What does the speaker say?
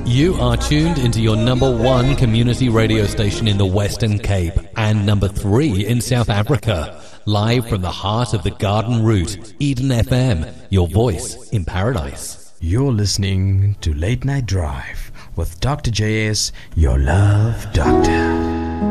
You are tuned into your number 1 community radio station in the Western Cape and number 3 in South Africa. Live from the heart of the Garden Route, Eden FM, your voice in paradise. You're listening to Late Night Drive with Dr. JS, your love doctor.